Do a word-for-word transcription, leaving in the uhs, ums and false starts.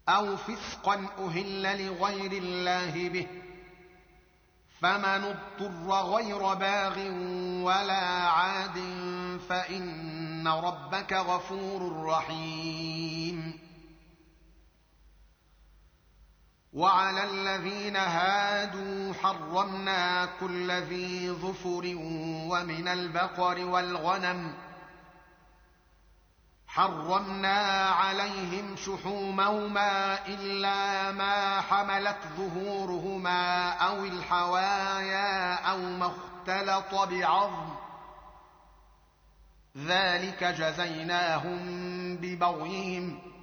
أو فسقا أهل لغير الله به، فمن اضطر غير باغ ولا عاد فإن ربك غفور رحيم. وعلى الذين هادوا حرمنا كل ذي ظفر ومن البقر والغنم حرمنا عليهم شحومهما إلا ما حملت ظهورهما أو الحوايا أو ما اختلط بعظم، ذلك جزيناهم ببغيهم